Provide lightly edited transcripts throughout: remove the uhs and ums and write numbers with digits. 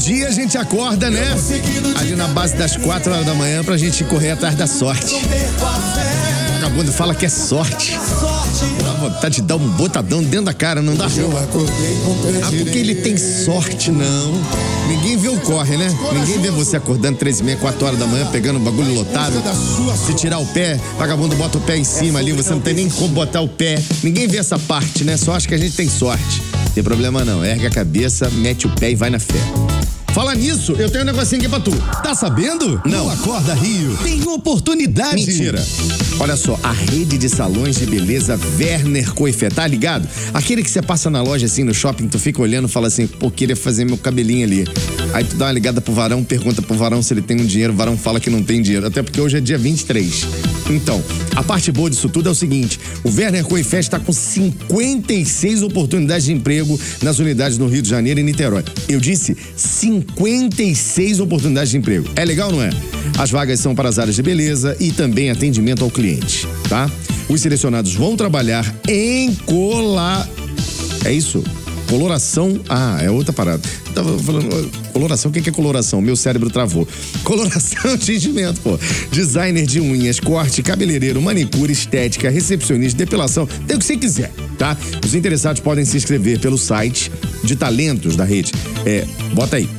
dia a gente acorda, né? Ali na base das 4 horas da manhã pra gente correr atrás da sorte. O vagabundo fala que é sorte. Dá vontade de dar um botadão dentro da cara, não dá? Ah, porque ele tem sorte, não. Ninguém vê o corre, né? Ninguém vê você acordando 3h30, 4 horas da manhã, pegando o bagulho lotado. Se tirar o pé, vagabundo bota o pé em cima ali, você não tem nem como botar o pé. Ninguém vê essa parte, né? Só acha que a gente tem sorte. Não tem problema não, ergue a cabeça, mete o pé e vai na fé. Fala nisso, eu tenho um negocinho aqui pra tu. Tá sabendo? Não. No Acorda Rio tem oportunidade. Mentira. Olha só, a rede de salões de beleza Werner Coiffé, tá ligado? Aquele que você passa na loja assim, no shopping, tu fica olhando e fala assim, pô, queria fazer meu cabelinho ali. Aí tu dá uma ligada pro varão, pergunta pro varão se ele tem um dinheiro, o varão fala que não tem dinheiro, até porque hoje é dia 23. Então, a parte boa disso tudo é o seguinte, o Werner Coiffé está com 56 oportunidades de emprego nas unidades no Rio de Janeiro e Niterói. Eu disse 56 oportunidades de emprego. É legal, não é? As vagas são para as áreas de beleza e também atendimento ao cliente, tá? Os selecionados vão trabalhar em É isso? Coloração. Ah, é outra parada. Tava falando. Coloração, o que é coloração? Meu cérebro travou. Coloração, tingimento, pô. Designer de unhas, corte, cabeleireiro, manicure, estética, recepcionista, depilação, tem o que você quiser, tá? Os interessados podem se inscrever pelo site de talentos da rede. Bota aí,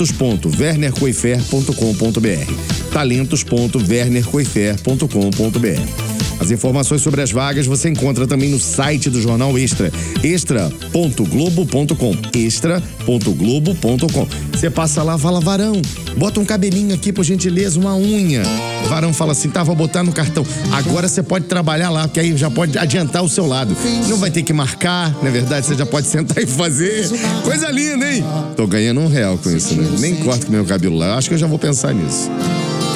talentos.wernercoiffé.com.br. talentos.wernercoiffé.com.br. As informações sobre as vagas você encontra também no site do Jornal Extra, extra.globo.com, extra.globo.com. Você passa lá, fala, varão, bota um cabelinho aqui, por gentileza, uma unha. O varão fala assim, tá, vou botar no cartão. Agora você pode trabalhar lá, porque aí já pode adiantar o seu lado. Não vai ter que marcar, na verdade, você já pode sentar e fazer. Coisa linda, hein? Tô ganhando R$1 com isso, né? Nem corto meu cabelo lá, acho que eu já vou pensar nisso.